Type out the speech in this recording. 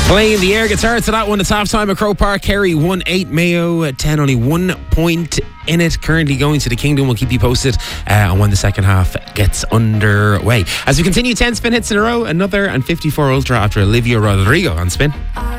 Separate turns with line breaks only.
Playing the air guitar to that one. It's half time at Croke Park. Kerry 1-8, Mayo 10, only 1 point in it. Currently going to the Kingdom. We'll keep you posted on when the second half gets underway. As we continue 10 spin hits in a row, another and 54 Ultra after Olivia Rodrigo on spin.